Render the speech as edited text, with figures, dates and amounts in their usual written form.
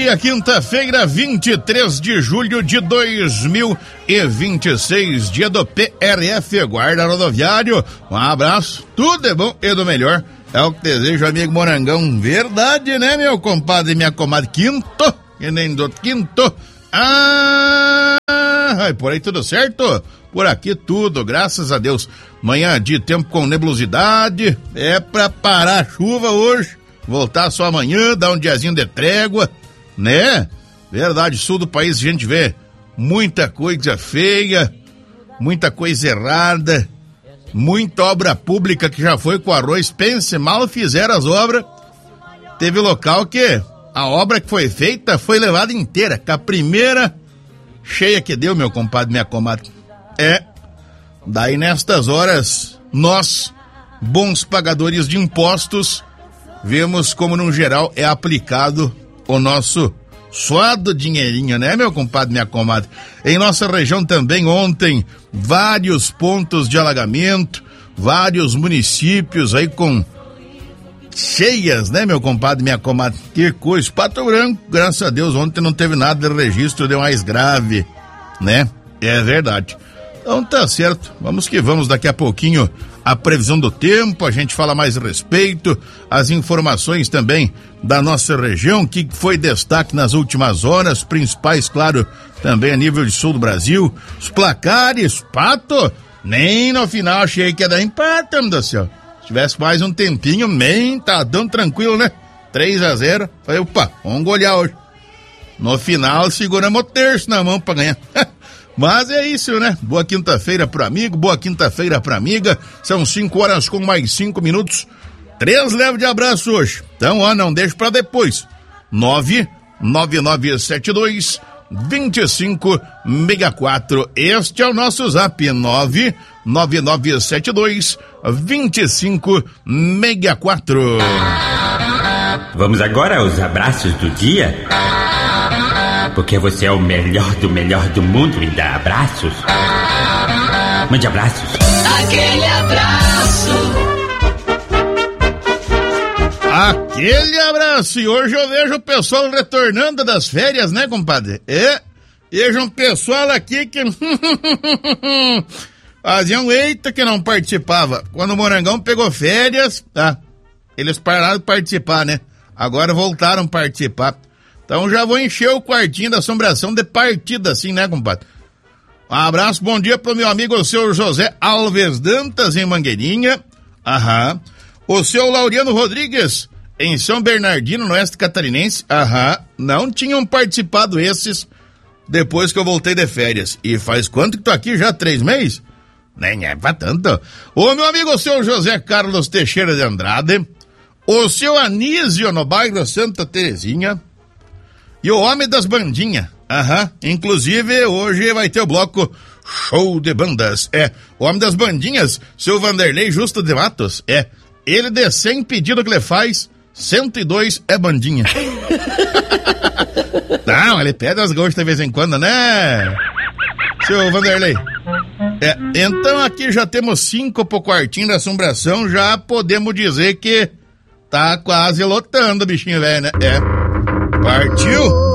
dia, quinta-feira, 23 de julho de 2026, dia do PRF, Guarda Rodoviário. Um abraço, tudo é bom e do melhor. É o que desejo, amigo Morangão. Verdade, né, meu compadre e minha comadre? Quinto, que nem do quinto. Por aí tudo certo? Por aqui tudo, graças a Deus. Manhã de tempo com nebulosidade, é pra parar a chuva hoje, voltar só amanhã, dar um diazinho de trégua, né? Verdade, sul do país a gente vê muita coisa feia, muita coisa errada, muita obra pública que já foi com arroz, pense, mal fizeram as obras. Teve local que a obra que foi feita foi levada inteira, com a primeira cheia que deu, meu compadre, minha comadre. Daí nestas horas, nós, bons pagadores de impostos, vemos como no geral é aplicado o nosso suado dinheirinho, né, meu compadre, minha comadre? Em nossa região também ontem, vários pontos de alagamento, vários municípios aí com cheias, né, meu compadre, minha comadre? Que coisa, Pato Branco, graças a Deus, ontem não teve nada de registro de mais grave, né? É verdade. Então tá certo, vamos que vamos, daqui a pouquinho a previsão do tempo, a gente fala mais a respeito, as informações também da nossa região, que foi destaque nas últimas horas, principais, claro, também a nível de sul do Brasil, os placares, Pato, nem no final achei que ia dar empate, meu Deus do céu. Se tivesse mais um tempinho, nem tá dando tranquilo, né? 3-0, falei, opa, vamos golear hoje. No final, seguramos o terço na mão pra ganhar. Mas é isso, né? Boa quinta-feira pro amigo, boa quinta-feira pra amiga. São 5 horas com mais 5 minutos. 3 leves de abraço hoje. Então, não deixa pra depois. 99972-2564. Este é o nosso zap. 99972-2564. Vamos agora aos abraços do dia? Porque você é o melhor do mundo e dá abraços. Mande abraços. Aquele abraço. Aquele abraço. E hoje eu vejo o pessoal retornando das férias, né, compadre? Vejo um pessoal aqui que faziam eita que não participava. Quando o Morangão pegou férias, eles pararam de participar, né? Agora voltaram a participar. Então já vou encher o quartinho da assombração de partida, assim, né, compadre? Um abraço, bom dia pro meu amigo, o seu José Alves Dantas, em Mangueirinha. O seu Laureano Rodrigues, em São Bernardino, no oeste catarinense. Não tinham participado esses depois que eu voltei de férias. E faz quanto que tô aqui já? 3 meses? Nem é pra tanto. O meu amigo, o seu José Carlos Teixeira de Andrade. O seu Anísio, no bairro Santa Terezinha. E o Homem das Bandinhas. Inclusive, hoje vai ter o bloco Show de Bandas. O Homem das Bandinhas, seu Vanderlei Justo de Matos. Ele de 100 pedidos que ele faz, 102 é bandinha. Não, ele pede as gostas de vez em quando, né, seu Vanderlei? Então aqui já temos 5 pro quartinho da assombração, já podemos dizer que tá quase lotando o bichinho velho, né? Partiu?